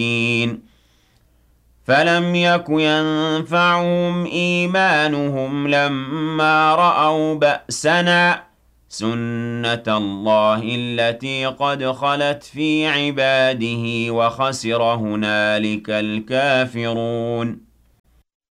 فلم يك ينفعهم إيمانهم لما رأوا بأسنا سنة الله التي قد خلت في عباده وخسر هنالك الكافرون